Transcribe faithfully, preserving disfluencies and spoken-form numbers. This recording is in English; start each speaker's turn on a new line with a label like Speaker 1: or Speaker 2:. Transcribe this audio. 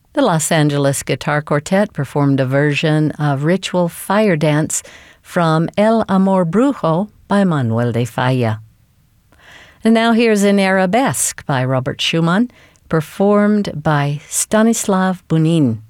Speaker 1: The Los Angeles Guitar Quartet performed a version of Ritual Fire Dance from El Amor Brujo by Manuel de Falla. And now here's an Arabesque by Robert Schumann, performed by Stanislav Bunin.